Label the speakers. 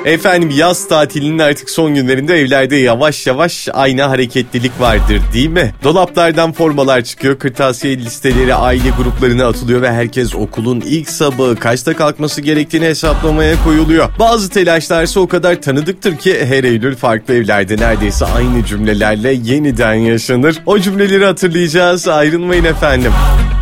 Speaker 1: Efendim yaz tatilinin artık son günlerinde evlerde yavaş yavaş aynı hareketlilik vardır değil mi? Dolaplardan formalar çıkıyor, kırtasiye listeleri aile gruplarına atılıyor ve herkes okulun ilk sabahı kaçta kalkması gerektiğini hesaplamaya koyuluyor. Bazı telaşlarsa o kadar tanıdıktır ki her Eylül farklı evlerde neredeyse aynı cümlelerle yeniden yaşanır. O cümleleri hatırlayacağız, ayrılmayın efendim.